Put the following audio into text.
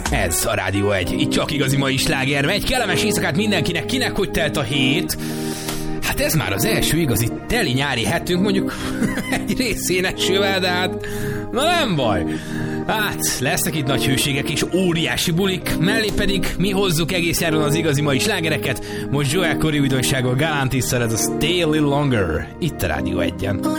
Ez a Rádió 1. Itt csak igazi mai sláger megy. Kellemes éjszakát mindenkinek. Kinek hogy telt a hét? Hát ez már az első igazi teli nyári hetünk, mondjuk egy részén esővel, de hát na nem baj. Hát lesznek itt nagy hőségek és óriási bulik, mellé pedig mi hozzuk egész járon az igazi mai slágereket. Most Joel Corey újdonsággal Galantis-szel ez a Stay a Little Longer. Itt a Rádió 1-en.